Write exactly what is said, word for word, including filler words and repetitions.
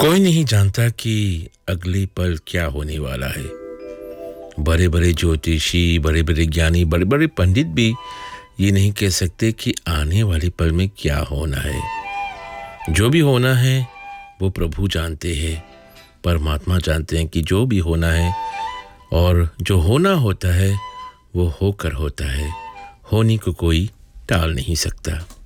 कोई नहीं जानता कि अगली पल क्या होने वाला है। बड़े-बड़े ज्योतिषी, बड़े-बड़े ज्ञानी, बड़े-बड़े पंडित भी ये नहीं कह सकते कि आने वाले पल में क्या होना है। जो भी होना है वो प्रभु जानते हैं, परमात्मा जानते हैं कि जो भी होना है और जो होना होता है वो होकर होता है। होने को कोई टाल नहीं सकता।